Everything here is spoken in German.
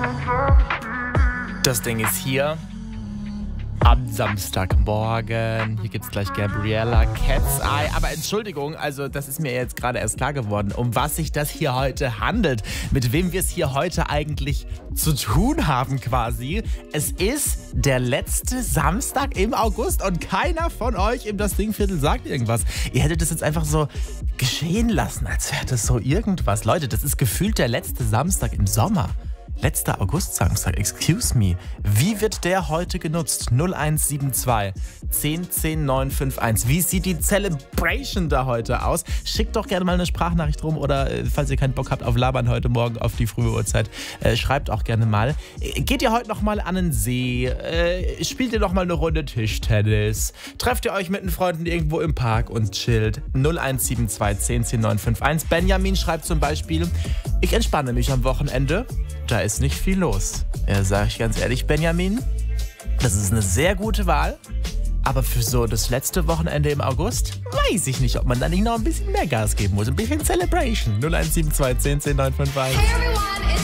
Das Ding ist hier am Samstagmorgen. Hier gibt's gleich Gabriella, Cat's Eye. Aber Entschuldigung, also das ist mir jetzt gerade erst klar geworden, um was sich das hier heute handelt. Mit wem wir es hier heute eigentlich zu tun haben quasi. Es ist der letzte Samstag im August und keiner von euch im Das Dingviertel sagt irgendwas. Ihr hättet das jetzt einfach so geschehen lassen, als wäre das so irgendwas. Leute, das ist gefühlt der letzte Samstag im Sommer. Letzter August-Samstag, excuse me. Wie wird der heute genutzt? 0172 10 10 951. Wie sieht die Celebration da heute aus? Schickt doch gerne mal eine Sprachnachricht rum oder falls ihr keinen Bock habt auf Labern heute Morgen auf die frühe Uhrzeit, schreibt auch gerne mal. Geht ihr heute noch mal an den See? Spielt ihr noch mal eine Runde Tischtennis? Trefft ihr euch mit den Freunden irgendwo im Park und chillt? 0172 10 10 951. Benjamin schreibt zum Beispiel: Ich entspanne mich am Wochenende. Da ist nicht viel los. Ja, sag ich ganz ehrlich, Benjamin, das ist eine sehr gute Wahl. Aber für so das letzte Wochenende im August weiß ich nicht, ob man da nicht noch ein bisschen mehr Gas geben muss. Ein bisschen Celebration. 0172 10 10 951.